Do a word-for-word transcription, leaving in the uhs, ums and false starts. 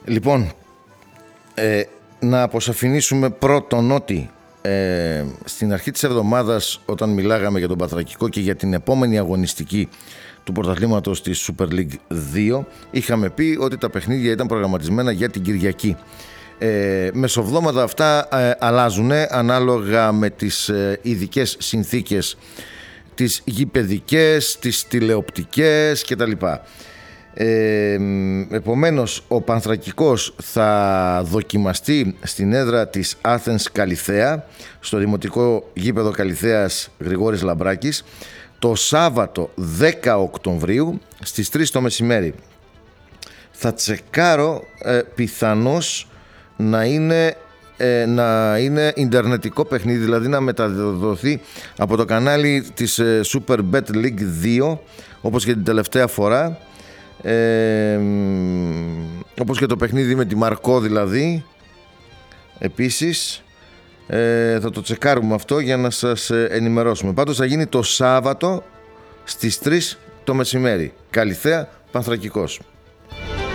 Λοιπόν, ε, να αποσαφηνίσουμε πρώτον ότι ε, στην αρχή της εβδομάδας, όταν μιλάγαμε για τον Πανθρακικό και για την επόμενη αγωνιστική του πρωταθλήματος της Super League δύο, είχαμε πει ότι τα παιχνίδια ήταν προγραμματισμένα για την Κυριακή. Ε, μεσοβδόματα αυτά ε, αλλάζουν ανάλογα με τις ε, ειδικές συνθήκες, τις γηπεδικές, τις τηλεοπτικές κτλ. Ε, επομένως ο Πανθρακικός θα δοκιμαστεί στην έδρα της Athens Καλιθέα, στο δημοτικό γήπεδο Καλιθέας Γρηγόρης Λαμπράκης, το Σάββατο δέκα Οκτωβρίου στις τρεις το μεσημέρι. Θα τσεκάρω ε, πιθανώς να είναι, ε, να είναι ιντερνετικό παιχνίδι, δηλαδή να μεταδοθεί από το κανάλι της ε, Super Bet League δύο, όπως και την τελευταία φορά, ε, όπως και το παιχνίδι με τη Μαρκό δηλαδή. Επίσης ε, θα το τσεκάρουμε αυτό για να σας ενημερώσουμε. Πάντως θα γίνει το Σάββατο στις τρεις το μεσημέρι. Καλιθέα, Πανθρακικός.